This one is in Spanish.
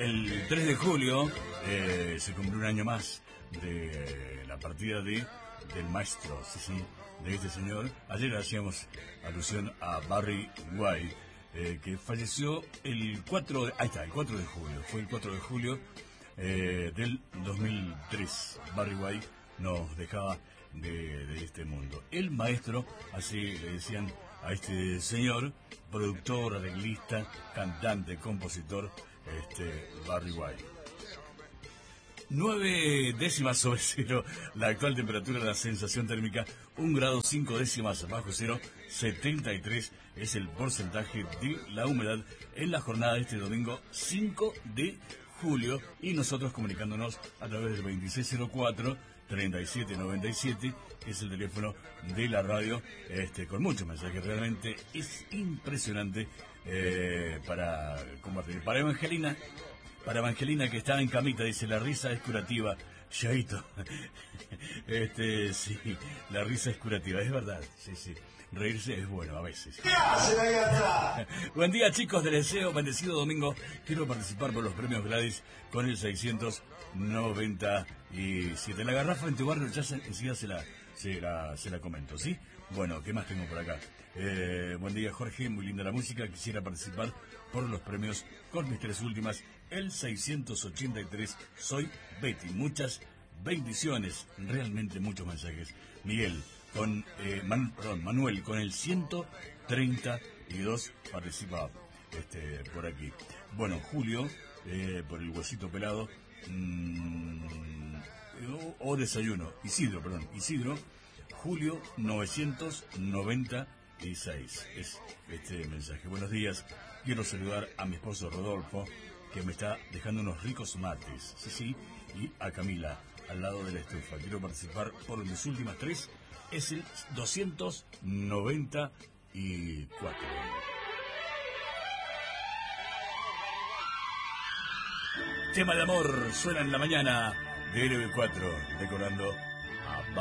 El 3 de julio se cumplió un año más de la partida del maestro, sí, de este señor. Ayer hacíamos alusión a Barry White, que falleció el 4 de, ahí está, el 4 de julio. Fue el 4 de julio del 2003. Barry White nos dejaba de este mundo. El maestro, así le decían a este señor, productor, arreglista, cantante, compositor, Barry White. 9 décimas sobre cero, la actual temperatura de la sensación térmica, 1 grado 5 décimas bajo cero, 73 es el porcentaje de la humedad en la jornada de este domingo 5 de julio, y nosotros comunicándonos a través del 2604-3797, que es el teléfono de la radio, con muchos mensajes. Realmente es impresionante para compartir. Para Evangelina, que está en camita, dice: la risa es curativa. Chaito. Sí, la risa es curativa, es verdad. Sí. Reírse es bueno a veces. Buen día, chicos, del deseo, bendecido domingo. Quiero participar por los premios Gladys con el 697. La garrafa en tu barrio, ya enseguida se la comento, ¿sí? Bueno, ¿qué más tengo por acá? Buen día, Jorge, muy linda la música. Quisiera participar por los premios con mis 3 últimas, el 683. Soy Betty. Muchas bendiciones, realmente muchos mensajes. Miguel, Manuel, con el 132 participa por aquí. Bueno, Julio, por el huesito pelado, o desayuno. Isidro, Julio 996 es este mensaje. Buenos días, quiero saludar a mi esposo Rodolfo, que me está dejando unos ricos mates, sí, y a Camila, al lado de la estufa. Quiero participar por mis últimas 3, es el 294. Tema de amor suena en la mañana de LB4, recordando